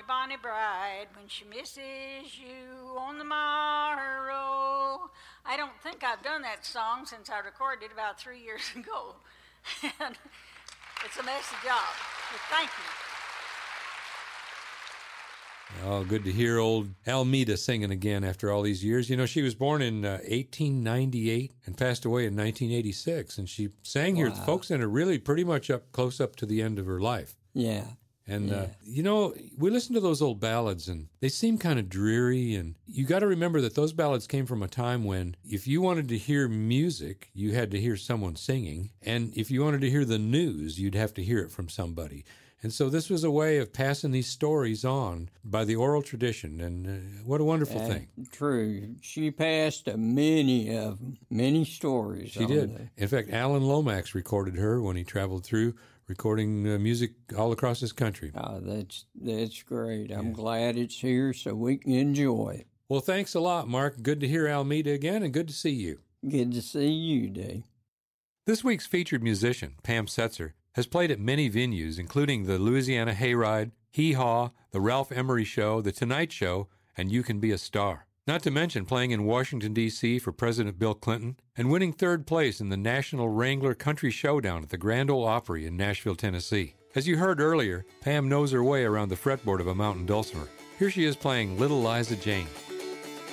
bonny bride when she misses you on the morrow. I don't think I've done that song since I recorded it about 3 years ago. And it's a messy job, but thank you. Oh, good to hear old Almeda singing again after all these years. You know, she was born in 1898 and passed away in 1986, and she sang here at the Folk Center really pretty much close up to the end of her life. Yeah. And, you know, we listen to those old ballads, and they seem kind of dreary, and you got to remember that those ballads came from a time when if you wanted to hear music, you had to hear someone singing, and if you wanted to hear the news, you'd have to hear it from somebody. And so this was a way of passing these stories on by the oral tradition, and what a wonderful thing. True. She passed many stories. She did. In fact, Alan Lomax recorded her when he traveled through, recording music all across this country. Oh, that's great. I'm glad it's here so we can enjoy it. Well, thanks a lot, Mark. Good to hear Almeda again, and good to see you. Good to see you, Dave. This week's featured musician, Pam Setzer, has played at many venues, including the Louisiana Hayride, Hee Haw, the Ralph Emery Show, The Tonight Show, and You Can Be a Star. Not to mention playing in Washington, D.C. for President Bill Clinton and winning third place in the National Wrangler Country Showdown at the Grand Ole Opry in Nashville, Tennessee. As you heard earlier, Pam knows her way around the fretboard of a mountain dulcimer. Here she is playing Little Liza Jane.